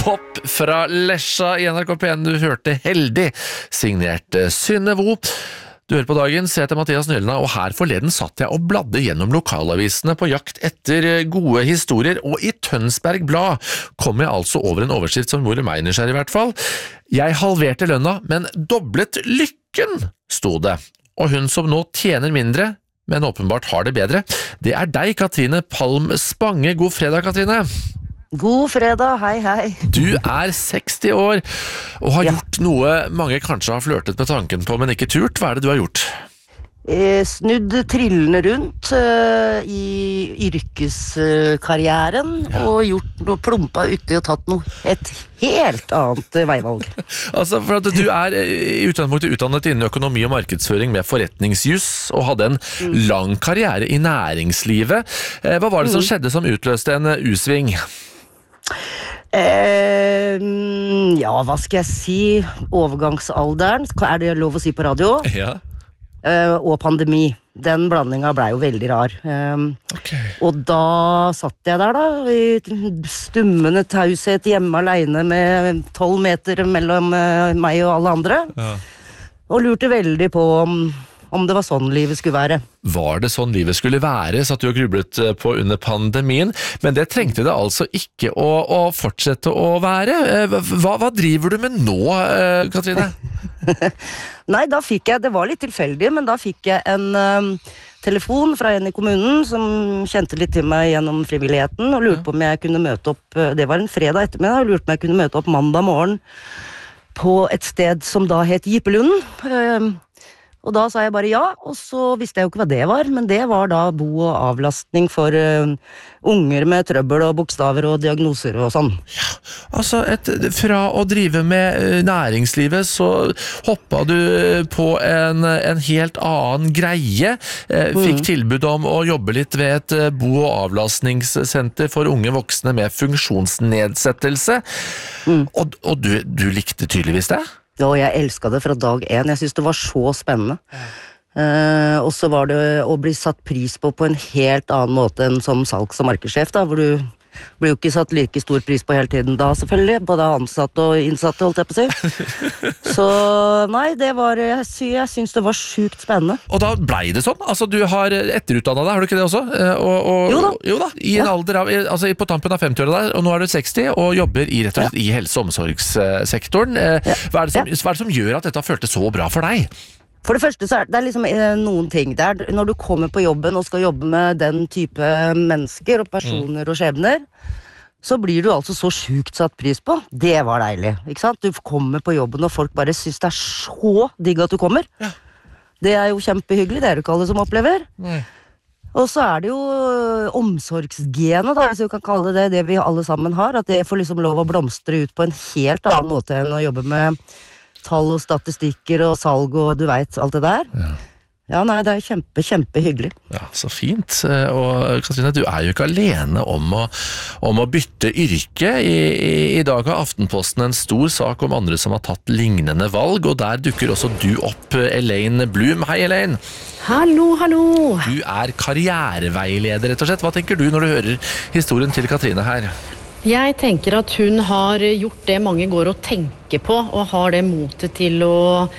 Pop fra Lesja i NRK P1. Du hørte Heldig, signert Synnevo. Du hører på Dagens, jeg heter Mathias Nylund, og her forleden satt jeg og bladde gjennom lokalavisene på jakt etter gode historier, og i Tønsberg Blad kom jeg altså over en overskrift som gjorde meg nysgjerrig i hvert fall. Jeg halverte lønna, men doblet lykken, sto det. Og hun som nå tjener mindre, men åpenbart har det bedre, det er deg, Katrine Palm Spange. God fredag, Katrine. God fredag, hei hei. Du er 60 år og har gjort noe mange kanskje har flørtet med tanken på, men ikke turt. Hva er det du har gjort? Snudd trillene rundt i yrkeskarrieren og gjort noe plumpa uti og tatt et helt annet veivalg. Altså, for at du er i utgangspunktet utdannet innen økonomi og markedsføring med forretningsjus og hadde en lang karriere i næringslivet. Hva var det som skjedde som utløste en U-sving? Ja, hva skal jeg si? Overgangsalderen, er det lov å si på radio? Ja. Og pandemi. Den blandinga ble jo veldig rar. Og da satt jeg der da, i stummende taushet hjemme alene med 12 meter mellom meg og alle andre. Ja. Og lurte veldig på om det var sånn livet skulle være. Var det sånn livet skulle være, satt du og grublet på under pandemien, men det trengte det altså ikke å fortsette å være. Hva driver du med nå, Katrine? Nei, da fikk jeg, det var litt tilfeldig, men da fikk jeg en telefon fra en i kommunen som kjente litt til meg gjennom frivilligheten, og lurte på om jeg kunne møte opp, det var en fredag ettermiddag, og lurte på om jeg kunne møte opp mandag morgen på et sted som da het Jippelunden. Og da sa jeg bare ja, og så visste jeg jo ikke hva det var, men det var da bo- og avlastning for unger med trøbbel og bokstaver og diagnoser og sånn. Ja, altså fra å drive med næringslivet så hoppet du på en helt annen greie, fikk tilbud om å jobbe litt ved et bo- og avlastningssenter for unge voksne med funksjonsnedsettelse, og du likte tydeligvis det? Og jeg elsket det fra dag 1. Jeg synes det var så spennende. Og så var det å bli satt pris på en helt annen måte enn som salgs- og markedssjef, da, hvor du blir jo ikke satt like stor pris på hele tiden da, selvfølgelig. Både ansatte og innsatte, holdt jeg på å si. Så nei, jeg synes det var sykt spennende. Og da ble det sånn? Altså, du har etterutdannet deg, har du ikke det også? Jo da. I en alder av, altså på tampen av 50-åra der, og nå er du 60, og jobber rett og slett i helse- og omsorgssektoren. Hva er det som gjør at dette har føltes så bra for deg? For det første så er det liksom noen ting der. Når du kommer på jobben og skal jobbe med den type mennesker og personer og skjebner, så blir du altså så sjukt satt pris på. Det var deilig, ikke sant? Du kommer på jobben og folk bare synes det er så digg at du kommer. Ja. Det er jo kjempehyggelig, det er jo ikke alle som opplever. Nei. Og så er det jo omsorgsgenet, da, hvis vi kan kalle det vi alle sammen har, at det får liksom lov å blomstre ut på en helt annen måte enn å jobbe med tall og statistikker og salg og du vet, alt det der. Ja, nei, det er kjempehyggelig. Ja, så fint. Og Katrine, du er jo ikke alene om å bytte yrke. I dag har Aftenposten en stor sak om andre som har tatt lignende valg, og der dukker også du opp, Elaine Blum. Hei, Elaine. Hallo. Du er karriereveileder, rett og slett. Hva tenker du når du hører historien til Katrine her? Jeg tenker at hun har gjort det mange går og tenker på, og har det motet til å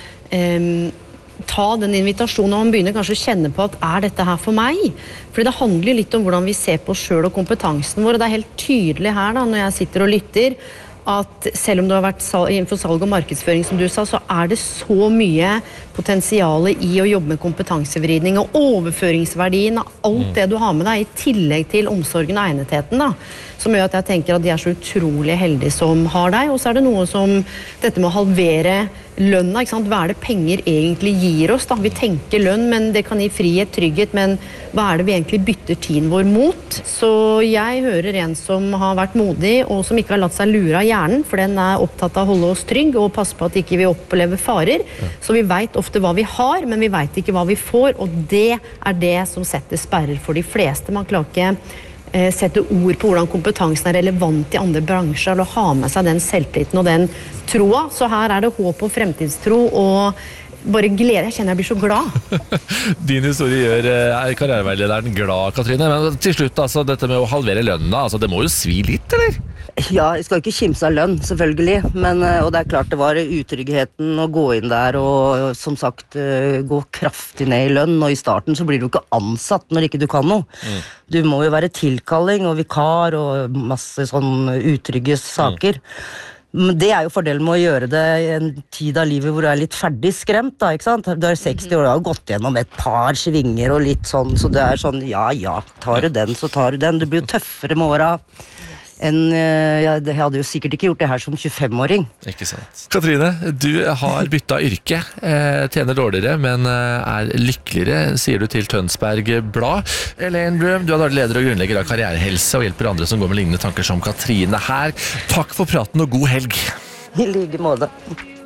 ta den invitasjonen, og man begynner kanskje å kjenne på at er dette her for meg? For det handler litt om hvordan vi ser på selv og kompetansen vår, og det er helt tydelig her da, når jeg sitter og lytter, at selv om du har vært innenfor salg og markedsføring, som du sa, så er det så mye potensiale i å jobbe med kompetansevridning og overføringsverdien av alt det du har med deg, i tillegg til omsorgen og egnetheten, da, som gjør at jeg tenker at de er så utrolig heldige som har deg. Og så er det noe som dette med å halvere lønna, ikke sant? Hva er det penger egentlig gir oss da? Vi tenker lønn, men det kan gi frihet, trygghet, men hva er det vi egentlig bytter tiden vår mot? Så jeg hører en som har vært modig, og som ikke har latt seg lure av hjernen, for den er opptatt av å holde oss trygg, og passe på at ikke vi opplever farer. Så vi vet ofte hva vi har, men vi vet ikke hva vi får, og det er det som setter sperrer for de fleste. Man klarer ikke sette ord på hvordan kompetansen er relevant i andre bransjer, eller ha med seg den selvtilliten og den troa. Så her er det håp og fremtidstro, og bare glede. Jeg kjenner jeg blir så glad. Din historie gjør karriereveilederen glad, Katrine. Men til slutt, altså, dette med å halvere lønna, altså, det må jo svi litt, eller? Ja, jeg skal ikke kimse av lønn, selvfølgelig. Men, og det er klart det var utryggheten å gå inn der og som sagt gå kraftig ned i lønn. Og i starten så blir du ikke ansatt når ikke du kan noe. Du må jo være tilkalling og vikar og masse sånn utrygge saker. Men det er jo fordelen med å gjøre det i en tid av livet hvor du er litt ferdig skremt, da, ikke sant? Du er 60 år, du har gått gjennom et par svinger og litt sånn, så det er sånn, ja, tar du den, så tar du den. Du blir jo tøffere med åra. Jeg hadde jo sikkert ikke gjort det her som 25-åring. Ikke sant. Katrine, du har bytta yrke, tjener dårligere, men er lykkeligere, sier du til Tønsberg Blad. Elaine Brøm, du er daglig leder og grunnlegger av Karrierehelse og hjelper andre som går med lignende tanker som Katrine her. Takk for praten og god helg. I like måte.